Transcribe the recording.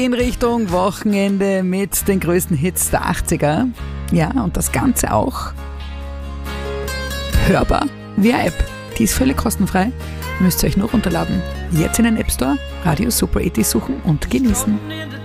In Richtung Wochenende mit den größten Hits der 80er. Ja, und das Ganze auch hörbar via App. Die ist völlig kostenfrei. Müsst ihr euch nur runterladen. Jetzt in den App Store, Radio Super 80 suchen und genießen.